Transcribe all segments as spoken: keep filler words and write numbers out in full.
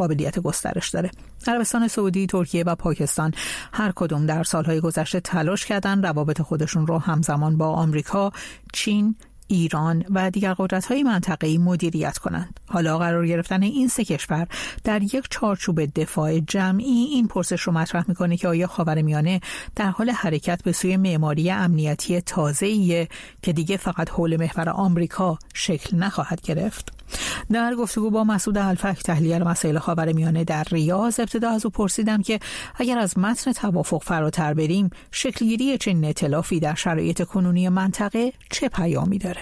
قابلیت گسترش داره. عربستان سعودی، ترکیه و پاکستان هر کدوم در سالهای گذشته تلاش کردن روابط خودشون رو همزمان با آمریکا، چین، ایران و دیگر قدرت‌های منطقه‌ای مدیریت کنند. حالا قرار گرفتن این سه کشور در یک چارچوب دفاع جمعی این پرسش رو مطرح می‌کنه که آیا خاورمیانه در حال حرکت به سوی معماری امنیتی تازه‌ایه که دیگه فقط حول محور آمریکا شکل نخواهد گرفت؟ در گفتگو با مسعود الفک، تحلیل مسائل خاورمیانه در ریاض، ابتدا از او پرسیدم که اگر از متن توافق فراتر بریم، شکلگیری چنین ائتلافی در شرایط کنونی منطقه چه پیامی داره؟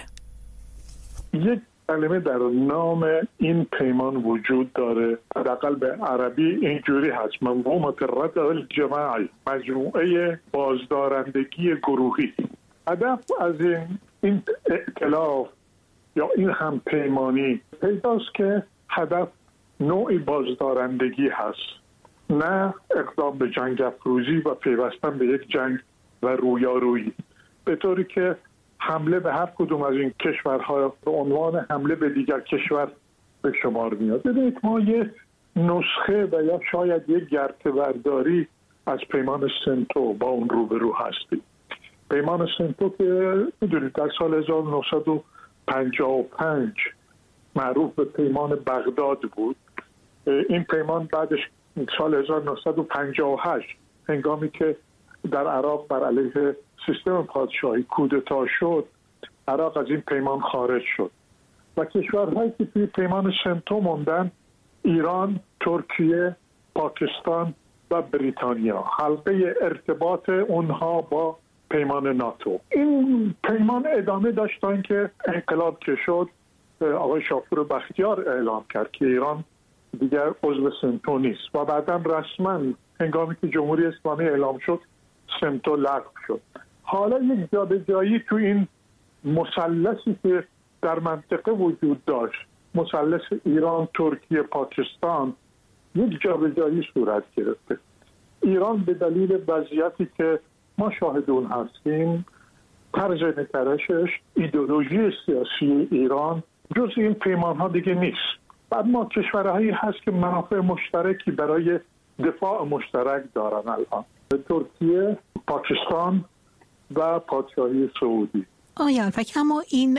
یک کلمه در نام این پیمان وجود داره، حداقل به عربی اینجوری هست: منظومه الردع الجماعی، مجموعه بازدارندگی گروهی. هدف از این این ائتلاف یا این هم پیمانی پیداست که هدف نوعی بازدارندگی هست، نه اقدام به جنگ افروزی و پیوستن به یک جنگ و رویارویی، به طوری که حمله به هر کدوم از این کشورها به عنوان حمله به دیگر کشور به شمار میاد. ببینید، ما یک نسخه و یا شاید یک گرته برداری از پیمان سنتو با اون روبرو هستیم. پیمان سنتو که میدونید در سال هزار و نهصد و پنجاه و پنج معروف به پیمان بغداد بود. این پیمان بعدش سال هزار و نهصد و پنجاه و هشت هنگامی که در عراق بر علیه سیستم پادشاهی کودتا شد، عراق از این پیمان خارج شد و کشورهایی که توی پیمان سنتو موندن: ایران، ترکیه، پاکستان و بریتانیا، حلقه ارتباط اونها با پیمان ناتو. این پیمان ادامه داشت تا اینکه انقلاب که شد، آقای شاپور بختیار اعلام کرد که ایران دیگر عضو سنتو نیست و بعداً رسما هنگامی که جمهوری اسلامی اعلام شد، سنتو لغو شد. حالا یک جابجایی تو این مثلثی که در منطقه وجود داشت، مثلث ایران، ترکیه، پاکستان، یک جابجایی صورت گرفته. ایران به دلیل وضعیتی که ما شاهد اون هستیم، طرز نگرشش، ایدئولوژی سیاسی ایران جز این پیمان ها دیگه نیست. بعد ما کشورهایی هست که منافع مشترکی برای دفاع مشترک دارن الان: ترکیه، پاکستان و پادشاهی سعودی. آیا الفک، اما این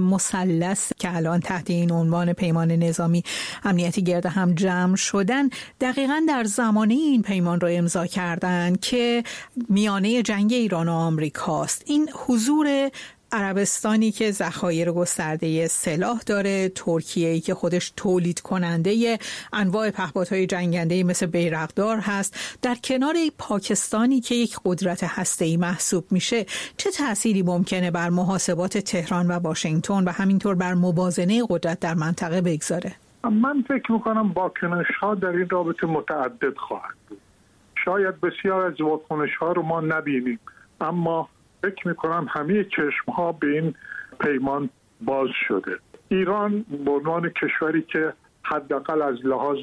مثلث که الان تحت این عنوان پیمان نظامی امنیتی گرد هم جمع شدن، دقیقاً در زمانه این پیمان را امضا کردن که میانه جنگ ایران و آمریکاست. این حضور عربستانی که ذخایر گسترده سلاح داره، ترکیه‌ای که خودش تولید کننده انواع پهپادهای جنگنده مثل بیرقدار هست، در کنار پاکستانی که یک قدرت هسته‌ای محسوب میشه، چه تأثیری ممکنه بر محاسبات تهران و واشنگتن و همینطور بر موازنه قدرت در منطقه بگذاره؟ من فکر میکنم واکنش‌ها در این رابطه متعدد خواهد بود. شاید بسیار از واکنش‌ها رو ما نبینیم، اما فکر میکنم همه چشمها به این پیمان باز شده. ایران به عنوان کشوری که حداقل از لحاظ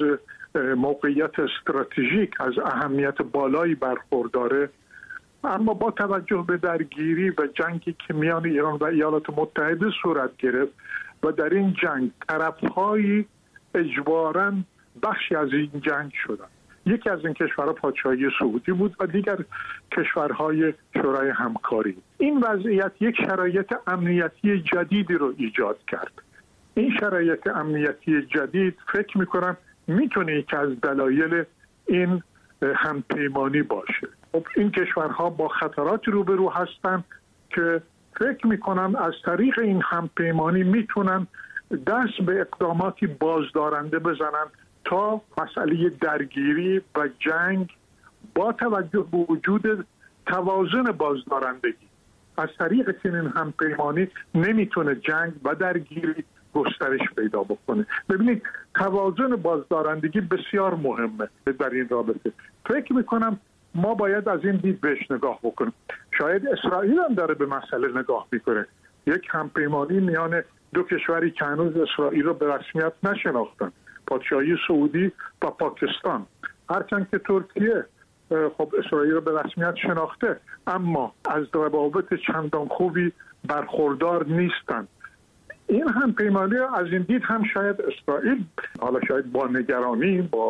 موقعیت استراتژیک از اهمیت بالایی برخورداره، اما با توجه به درگیری و جنگی که میان ایران و ایالات متحده صورت گرفت و در این جنگ طرف‌های اجباراً بخشی از این جنگ شدن. یکی از این کشورها پادشاهی سعودی بود و دیگر کشورهای شورای همکاری. این وضعیت یک شرایط امنیتی جدیدی رو ایجاد کرد. این شرایط امنیتی جدید فکر میکنم میتونه یکی از دلایل این همپیمانی باشه. خب این کشورها با خطراتی روبرو هستن که فکر میکنم از طریق این همپیمانی میتونن دست به اقداماتی بازدارنده بزنن تا مسئله درگیری و جنگ با توجه به وجود توازن بازدارندگی از طریق چنین همپیمانی نمیتونه جنگ و درگیری گسترش پیدا بکنه. ببینید، توازن بازدارندگی بسیار مهمه در این رابطه. فکر میکنم ما باید از این دید بهش نگاه بکنیم. شاید اسرائیل هم داره به مسئله نگاه میکنه. یک همپیمانی میان دو کشوری که هنوز اسرائیل رو به رسمیت نشناختن، پادشاهی سعودی و پاکستان. هرچند که ترکیه خب اسرائیل رو به رسمیت شناخته، اما از روابط چندان خوبی برخوردار نیستن. این هم پیمانی از این دید هم شاید اسرائیل، حالا شاید با نگرانی، با